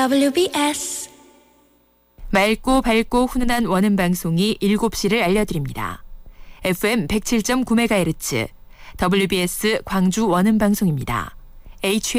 WBS 맑고 밝고 훈훈한 원음 방송이 7시를 알려드립니다. FM 107.9MHz WBS 광주 원음 방송입니다.